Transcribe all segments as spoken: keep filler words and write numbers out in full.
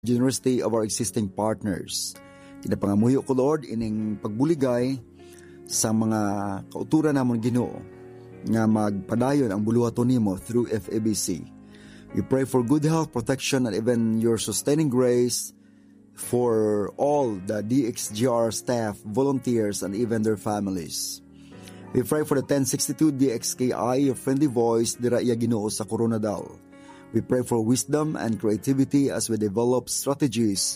generosity of our existing partners. Inapangamuyo ko, Lord, ining pagbuligay sa mga kauturan namon Ginoo nga magpadayon ang buluhaton nimo through F E B C. We pray for good health, protection, and even your sustaining grace for all the D X G R staff, volunteers, and even their families. We pray for the ten sixty-two D X K I, your friendly voice, dira iya Ginoo sa Coronadal. We pray for wisdom and creativity as we develop strategies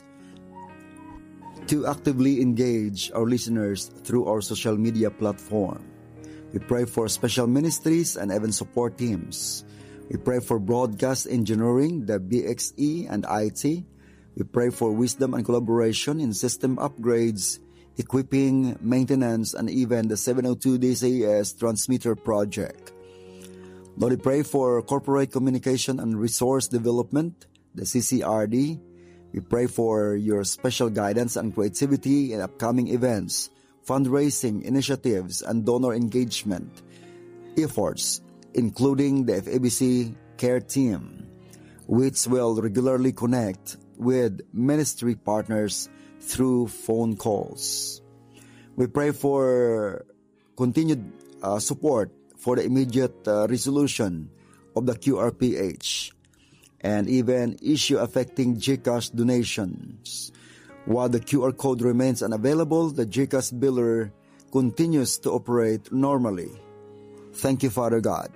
to actively engage our listeners through our social media platform. We pray for special ministries and even support teams. We pray for broadcast engineering, the B X E and I T. We pray for wisdom and collaboration in system upgrades, equipping, maintenance, and even the seven oh two D C S transmitter project. Lord, we pray for corporate communication and resource development, the C C R D. We pray for your special guidance and creativity in upcoming events, fundraising initiatives, and donor engagement efforts, including the F E B C Care Team, which will regularly connect with ministry partners through phone calls. We pray for continued uh, support for the immediate uh, resolution of the Q R P H and even issue affecting GCash donations. While the Q R code remains unavailable, the GCash biller continues to operate normally. Thank you, Father God.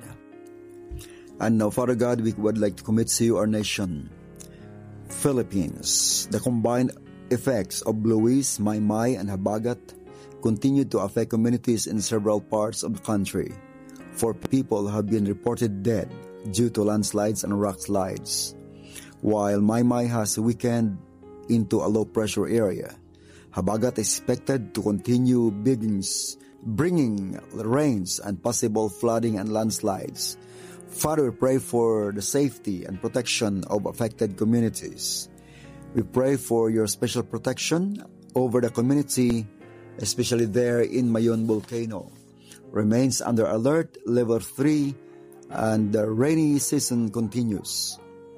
And now, Father God, we would like to commit to you our nation, Philippines. The combined effects of Luis, Maymay, and Habagat continue to affect communities in several parts of the country. Four people have been reported dead due to landslides and rock slides, while Maymay has weakened into a low-pressure area. Habagat is expected to continue bringings, bringing rains and possible flooding and landslides. Father, we pray for the safety and protection of affected communities. We pray for your special protection over the community, especially there in Mayon Volcano. Remains under alert level three and the rainy season continues.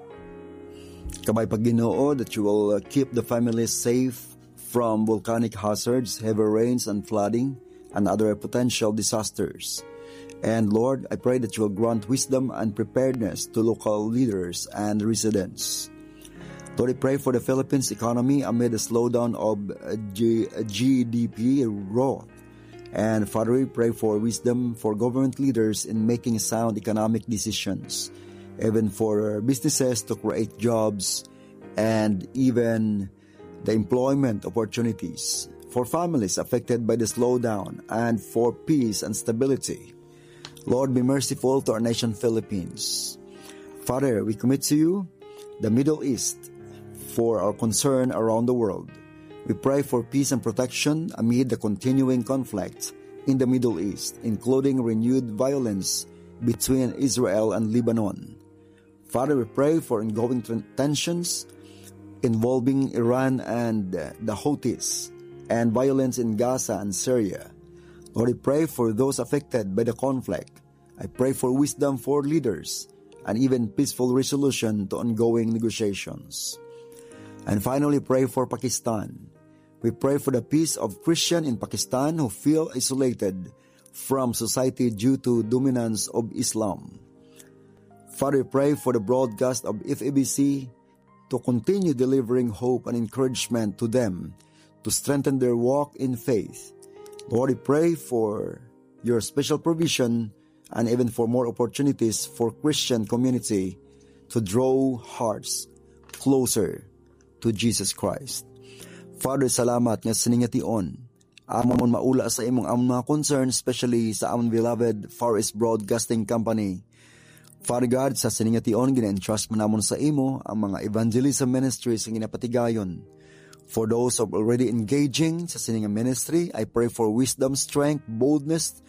Kabay Pagginoo that you will keep the families safe from volcanic hazards, heavy rains and flooding and other potential disasters. And Lord, I pray that you will grant wisdom and preparedness to local leaders and residents. Lord, I pray for the Philippines economy amid the slowdown of G- G D P growth. And Father, we pray for wisdom for government leaders in making sound economic decisions, even for businesses to create jobs and even the employment opportunities, for families affected by the slowdown, and for peace and stability. Lord, be merciful to our nation, Philippines. Father, we commit to you the Middle East for our concern around the world. We pray for peace and protection amid the continuing conflict in the Middle East, including renewed violence between Israel and Lebanon. Father, we pray for ongoing tensions involving Iran and the Houthis and violence in Gaza and Syria. Lord, we pray for those affected by the conflict. I pray for wisdom for leaders and even peaceful resolution to ongoing negotiations. And finally, pray for Pakistan. We pray for the peace of Christians in Pakistan who feel isolated from society due to dominance of Islam. Father, we pray for the broadcast of F E B C to continue delivering hope and encouragement to them to strengthen their walk in faith. Lord, we pray for your special provision and even for more opportunities for Christian community to draw hearts closer to Jesus Christ. Father, salamat nga siningation. Amon maula sa imong among mga concern, especially sa among beloved Far East Broadcasting Company. Father God, sa siningation, gina-entrust mo namon sa imo ang mga evangelism ministries ang ginapatigayon. For those of already engaging sa sininga ministry, I pray for wisdom, strength, boldness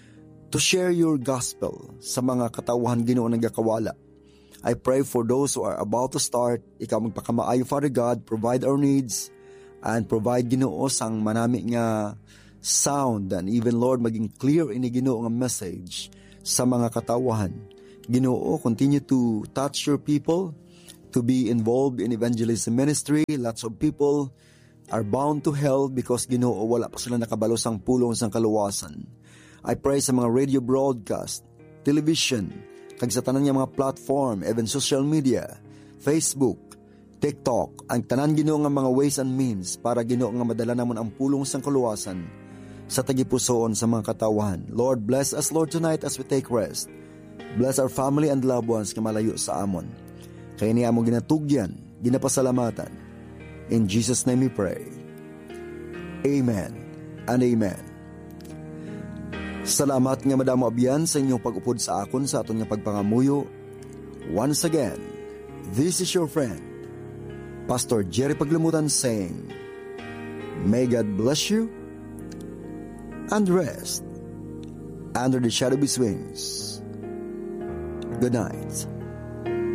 to share your gospel sa mga katawhan Ginoo nagakawala. I pray for those who are about to start. Ikaw magpakamaayo, Father God, provide our needs and provide Ginoo sang manami nga sound and even Lord maging clear ini Ginoo nga message sa mga katawhan. Ginoo, continue to touch your people to be involved in evangelism ministry. Lots of people are bound to hell because Ginoo wala pa sila nakabalo sang pulong sang kaluwasan. I pray sa mga radio broadcast, television, kag sa tanan nga mga platform, even social media, Facebook, TikTok, ang tanan Ginoo nga mga ways and means para Ginoo nga madala namon ang pulong sang kaluwasan sa tagipusoon sa mga katawan. Lord, bless us, Lord, tonight as we take rest. Bless our family and loved ones nga malayo sa amon. Kaya niya mo ginatugyan, ginapasalamatan. In Jesus' name we pray. Amen and amen. Salamat nga madamo abyan sa inyong pag-upod sa akon sa aton nga pagpangamuyo. Once again, this is your friend, Pastor Jerry Paglamutan saying, may God bless you and rest under the shadow of His wings. Good night.